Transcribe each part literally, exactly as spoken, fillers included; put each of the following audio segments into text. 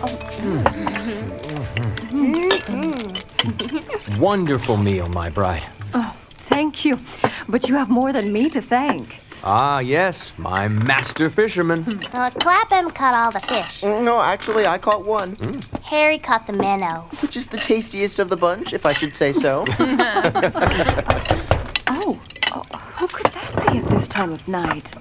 Wonderful meal, my bride. Oh, thank you. But you have more than me to thank. Ah, yes, my master fisherman. Uh, Clapham caught all the fish. No, actually, I caught one, Harry caught the minnow. which is the tastiest of the bunch, if I should say so. Oh, oh, who could that be at this time of night?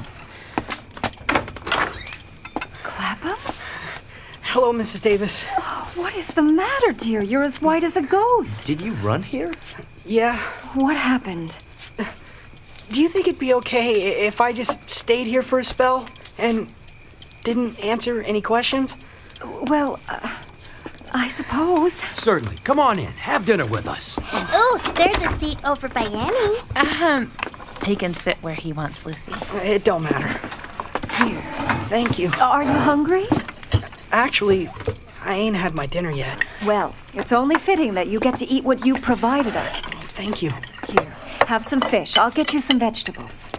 Clapham? Hello, Missus Davis. What is the matter, dear? You're as white as a ghost. Did you run here? Yeah. What happened? Do you think it'd be okay i- if I just stayed here for a spell and didn't answer any questions? Well, uh, I suppose. Certainly. Come on in. Have dinner with us. Ooh, there's a seat over by Annie. Ahem. He can sit where he wants, Lucy. It don't matter. Here. Thank you. Are you hungry? Actually, I ain't had my dinner yet. Well, it's only fitting that you get to eat what you provided us. Thank you. Here, have some fish. I'll get you some vegetables.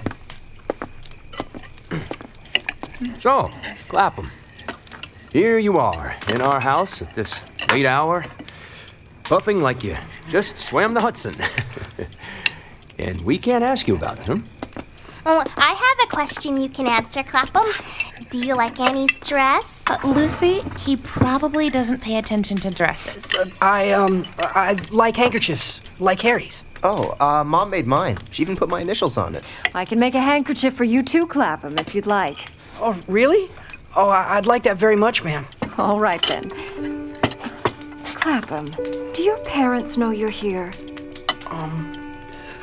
So, Clapham, here you are in our house at this late hour, puffing like you just swam the Hudson. And we can't ask you about it, huh? Oh, I have a question you can answer, Clapham. Do you like Annie's dress? Uh, Lucy, he probably doesn't pay attention to dresses. I, um, I like handkerchiefs, like Harry's. Oh, uh, Mom made mine. She even put my initials on it. I can make a handkerchief for you too, Clapham, if you'd like. Oh, really? Oh, I- I'd like that very much, ma'am. All right, then. Clapham, do your parents know you're here? Um,